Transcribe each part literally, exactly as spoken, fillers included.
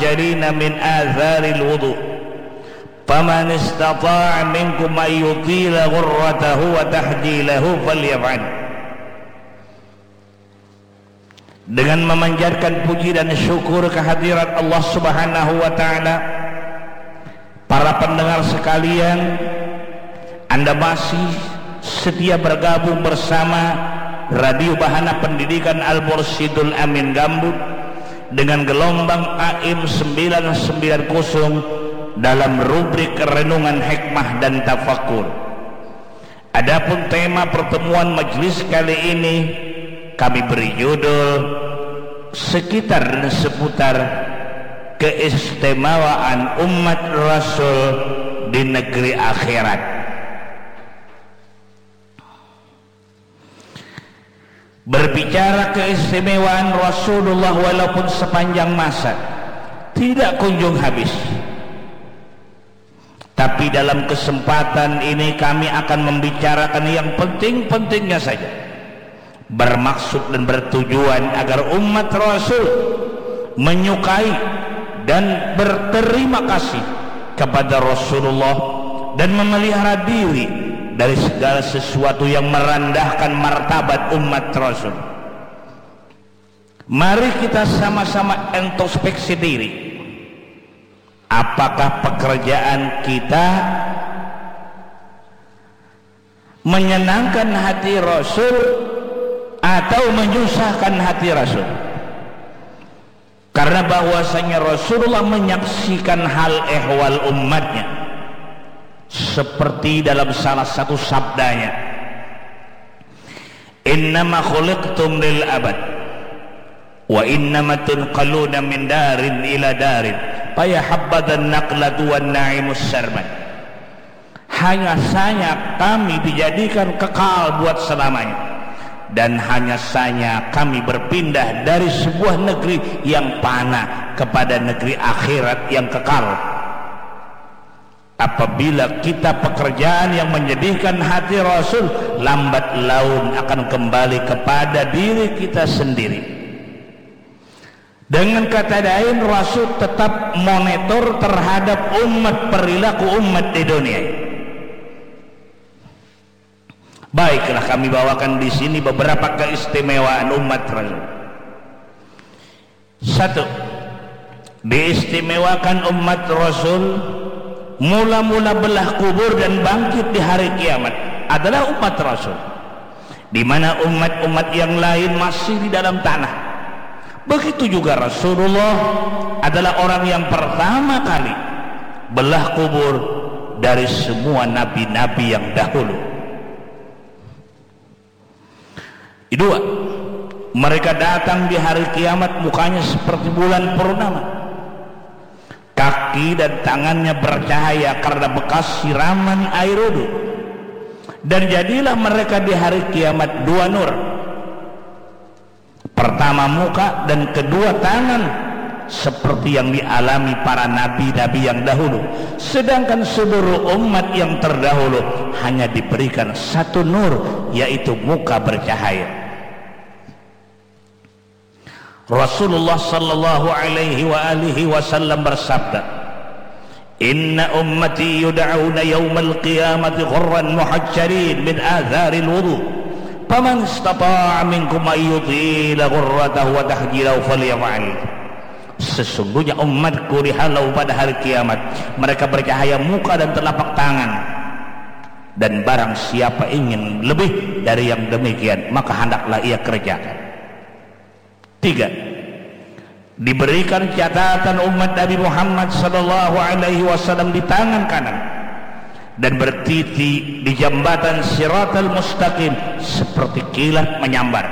muhajjalin min atharil wudu faman istata'a minkum an yutila ghurratahu wa tahjilahu falyaf'al. Dengan memanjatkan puji dan syukur kehadirat Allah Subhanahu wa taala, para pendengar sekalian, Anda masih setia bergabung bersama Radio Bahana Pendidikan Al-Mursyidul Amin Gambut dengan gelombang A M sembilan sembilan nol dalam rubrik renungan hikmah dan tafakur. Adapun tema pertemuan majelis kali ini kami beri judul sekitar dan seputar keistimewaan umat Rasul di negeri akhirat. Berbicara keistimewaan Rasulullah walaupun sepanjang masa tidak kunjung habis. Tapi dalam kesempatan ini kami akan membicarakan yang penting-pentingnya saja, bermaksud dan bertujuan agar umat Rasul menyukai dan berterima kasih kepada Rasulullah dan memelihara diri dari segala sesuatu yang merendahkan martabat umat Rasul. Mari kita sama-sama introspeksi diri. Apakah pekerjaan kita menyenangkan hati Rasul atau menyusahkan hati Rasul? Karena bahwasanya Rasulullah menyaksikan hal ehwal umatnya, seperti dalam salah satu sabdanya, innama khuliqtum lil abad wa innama tunqaluna min darin ila darin fayahabbadan naqlatu wan na'imus sarmad. Hanya saja kami dijadikan kekal buat selamanya, dan hanya saja kami berpindah dari sebuah negeri yang fana kepada negeri akhirat yang kekal. Apabila kita pekerjaan yang menyedihkan hati Rasul, lambat laun akan kembali kepada diri kita sendiri. Dengan kata lain, Rasul tetap monitor terhadap umat, perilaku umat di dunia. Baiklah, kami bawakan di sini beberapa keistimewaan umat Rasul. Satu, diistimewakan umat Rasul mula-mula belah kubur dan bangkit di hari kiamat adalah umat Rasul, di mana umat-umat yang lain masih di dalam tanah. Begitu juga Rasulullah adalah orang yang pertama kali belah kubur dari semua nabi-nabi yang dahulu. Kedua, mereka datang di hari kiamat mukanya seperti bulan purnama, kaki dan tangannya bercahaya karena bekas siraman air wudu, dan jadilah mereka di hari kiamat dua nur, pertama muka dan kedua tangan, seperti yang dialami para nabi-nabi yang dahulu. Sedangkan seluruh umat yang terdahulu hanya diberikan satu nur, yaitu muka bercahaya. Rasulullah sallallahu alaihi wa alihi wasallam bersabda, inna ummati yud'auna yawmal qiyamati ghurran muhajjalin min atharil wudu faman istata'a minkum an yutila ghurratahu wa tahjilahu falyaf'al. Sesungguhnya umatku dihalau pada hari kiamat, mereka bercahaya muka dan telapak tangan, dan barang siapa ingin lebih dari yang demikian maka hendaklah ia kerjakan. Tiga, diberikan catatan umat Nabi Muhammad sallallahu alaihi wasallam di tangan kanan dan bertiti di jambatan Siratal Mustaqim seperti kilat menyambar.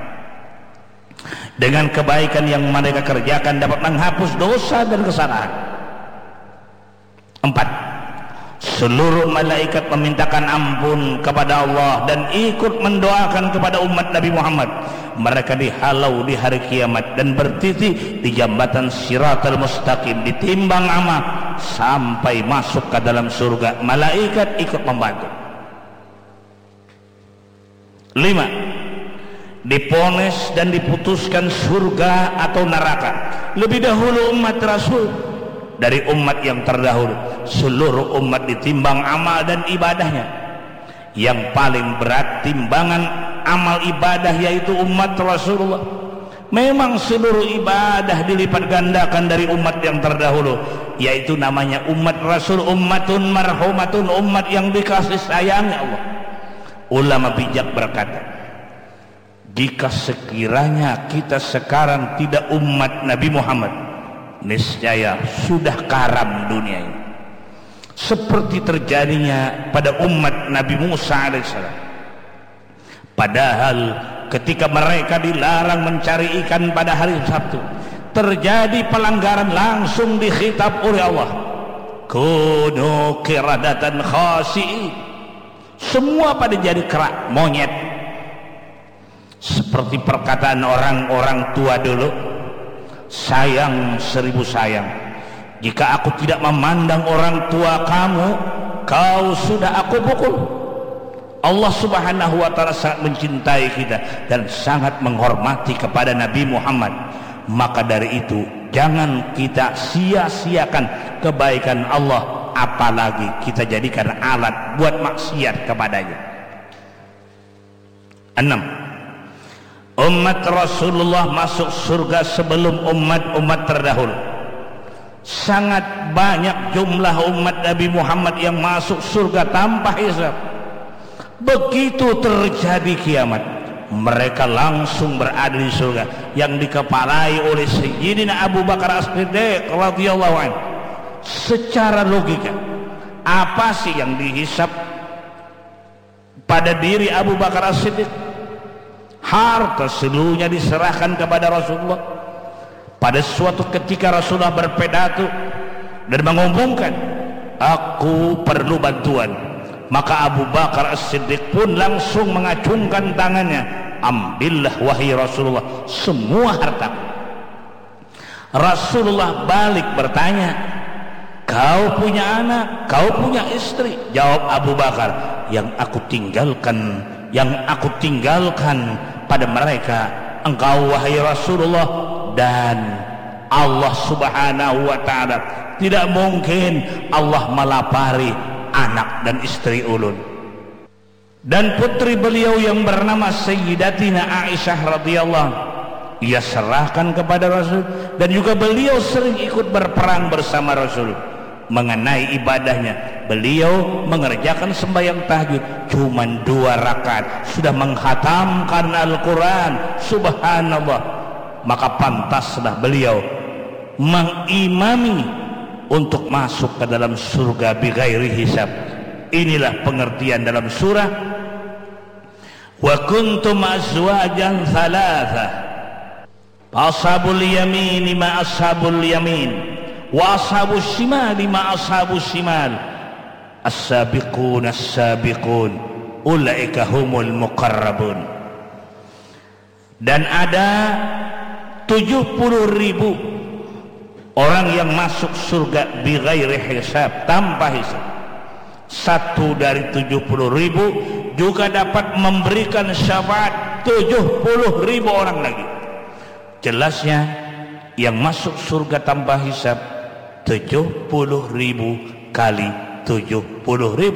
Dengan kebaikan yang mereka kerjakan dapat menghapus dosa dan kesalahan. Empat, seluruh malaikat memintakan ampun kepada Allah dan ikut mendoakan kepada umat Nabi Muhammad. Mereka dihalau di hari kiamat dan bertiti di jambatan Siratal Mustaqim, ditimbang amal sampai masuk ke dalam surga. Malaikat ikut membantu. Lima, diponis dan diputuskan surga atau neraka lebih dahulu umat Rasul dari umat yang terdahulu. Seluruh umat ditimbang amal dan ibadahnya. Yang paling berat timbangan amal ibadah yaitu umat Rasulullah. Memang seluruh ibadah dilipat gandakan dari umat yang terdahulu, yaitu namanya umat Rasul, ummatun marhumatun, umat yang dikasih sayang Allah. Ulama bijak berkata, jika sekiranya kita sekarang tidak umat Nabi Muhammad, niscaya sudah karam dunia ini, seperti terjadinya pada umat Nabi Musa alaihissalam. Padahal ketika mereka dilarang mencari ikan pada hari Sabtu, terjadi pelanggaran, langsung dikhitab oleh Allah, kunu qiradatan khasi'in. Semua pada jadi kerak, monyet. Seperti perkataan orang-orang tua dulu, sayang seribu sayang, jika aku tidak memandang orang tua kamu, kau sudah aku pukul. Allah subhanahu wa ta'ala sangat mencintai kita dan sangat menghormati kepada Nabi Muhammad. Maka dari itu jangan kita sia-siakan kebaikan Allah, apalagi kita jadikan alat buat maksiat kepadanya. Enam, umat Rasulullah masuk surga sebelum umat-umat terdahulu. Sangat banyak jumlah umat Nabi Muhammad yang masuk surga tanpa hisab. Begitu terjadi kiamat, mereka langsung berada di surga yang dikepalai oleh Sayyidina Abu Bakar As-Siddiq radhiyallahu anhu. Secara logika, apa sih yang dihisab pada diri Abu Bakar As-Siddiq? Harta seluruhnya diserahkan kepada Rasulullah. Pada suatu ketika Rasulullah berpidato dan mengumumkan, aku perlu bantuan. Maka Abu Bakar As-Siddiq pun langsung mengacungkan tangannya, ambillah wahai Rasulullah semua harta. Rasulullah balik bertanya, kau punya anak, kau punya istri? Jawab Abu Bakar, yang aku tinggalkan, yang aku tinggalkan pada mereka engkau wahai Rasulullah dan Allah subhanahu wa ta'ala. Tidak mungkin Allah melapari anak dan istri ulun. Dan putri beliau yang bernama Sayyidatina Aisyah radhiyallahu, ia serahkan kepada Rasul, dan juga beliau sering ikut berperang bersama Rasul. Mengenai ibadahnya, beliau mengerjakan sembahyang tahajud cuman dua rakaat sudah menghatamkan Al-Quran, subhanallah. Maka pantaslah beliau mengimami untuk masuk ke dalam surga bighairi hisab. Inilah pengertian dalam surah wa kuntum azwajan thalatha ashabul yamin ma ashabul yamin wa ashabus shimal ma ashabus shimal as-sabiqun as-sabiqun ulaika humul muqarrabun. Dan ada tujuh puluh ribu orang yang masuk surga bighairi hisab, tanpa hisab. Satu dari tujuh puluh ribu juga dapat memberikan syafaat tujuh puluh ribu orang lagi. Jelasnya yang masuk surga tanpa hisab tujuh puluh ribu kali tujuh puluh ribu.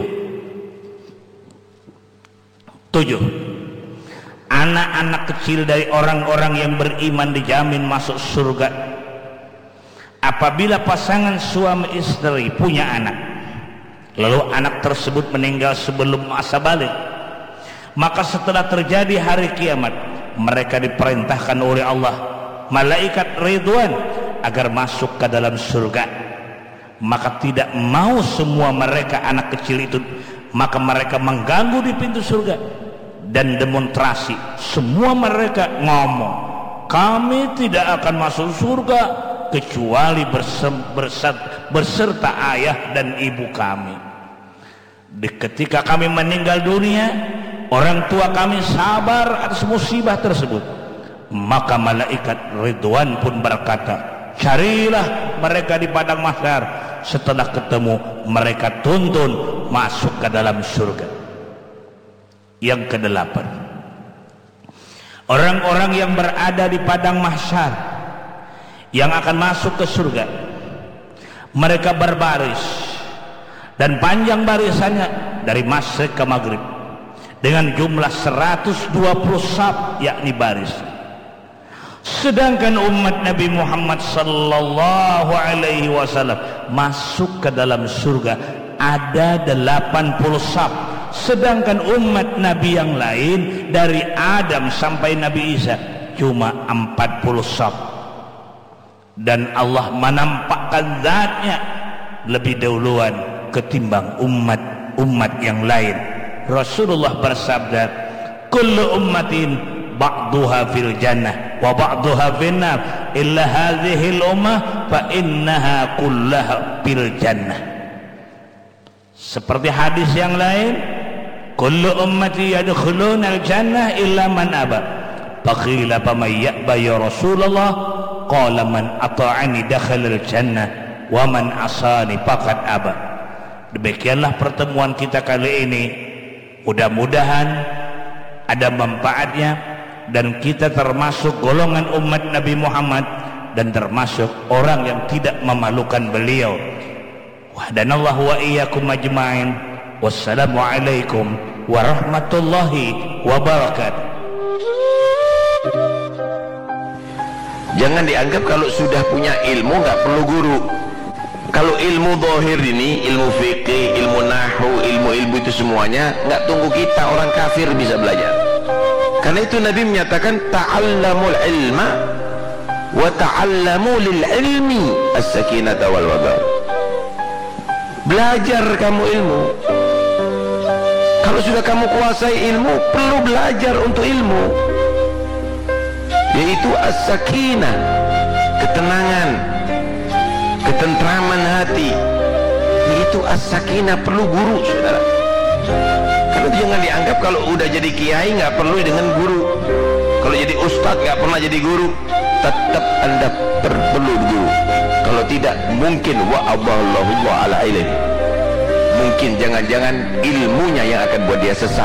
Tujuh. Anak-anak kecil dari orang-orang yang beriman dijamin masuk surga. Apabila pasangan suami istri punya anak, lalu anak tersebut meninggal sebelum masa balik, maka setelah terjadi hari kiamat, mereka diperintahkan oleh Allah, malaikat Ridwan, agar masuk ke dalam surga. Maka tidak mau semua mereka anak kecil itu, maka mereka mengganggu di pintu surga dan demonstrasi. Semua mereka ngomong, kami tidak akan masuk surga kecuali berserta, berserta ayah dan ibu kami. Di ketika kami meninggal dunia, orang tua kami sabar atas musibah tersebut, maka malaikat Ridwan pun berkata, carilah mereka di padang mahsyar. Setelah ketemu, mereka tuntun masuk ke dalam surga. Yang kedelapan, orang-orang yang berada di padang mahsyar yang akan masuk ke surga, mereka berbaris dan panjang barisannya dari masyriq ke maghrib dengan jumlah seratus dua puluh saf, yakni baris. Sedangkan umat Nabi Muhammad sallallahu alaihi wasallam masuk ke dalam surga ada delapan puluh saf, sedangkan umat Nabi yang lain dari Adam sampai Nabi Isa cuma empat puluh saf. Dan Allah menampakkan zatnya lebih dahuluan ketimbang umat-umat yang lain. Rasulullah bersabda, kullu ummatin ba'duha fil jannah wa ba'duha fil nar illa hadhihi al-ummah fa innaha kullaha fil jannah. Seperti hadis yang lain, kullu ummati yadkhuluna al-jannah illa man aba. Faqila faman ya'ba ya Rasulullah? Qala man ata'ani dakhala al-jannah wa man asani faqad aba. Demikianlah pertemuan kita kali ini. Mudah-mudahan ada manfaatnya dan kita termasuk golongan umat Nabi Muhammad dan termasuk orang yang tidak memalukan beliau. Wahdanallahu wa iyyakum ajma'in. Wassalamu alaikum warahmatullahi wabarakatuh. Jangan dianggap kalau sudah punya ilmu nggak perlu guru. Kalau ilmu zahir ini, ilmu fikih, ilmu nahwu, ilmu-ilmu itu semuanya nggak tunggu kita orang kafir bisa belajar. Karena itu Nabi menyatakan ta'allamul ilma wa ta'allamu lil ilmi as-sakinata wal waqar. Belajar kamu ilmu. Kalau sudah kamu kuasai ilmu, perlu belajar untuk ilmu, yaitu as-sakinah, ketenangan, ketentraman hati. Yaitu as-sakinah, perlu guru, saudara. Karena jangan dianggap kalau udah jadi kiai nggak perlu dengan guru. Kalau jadi ustadz nggak pernah jadi guru. Tetap anda perlu guru. Kalau tidak, mungkin wa'aballahu ala ilmi. Mungkin jangan-jangan ilmunya yang akan buat dia sesat.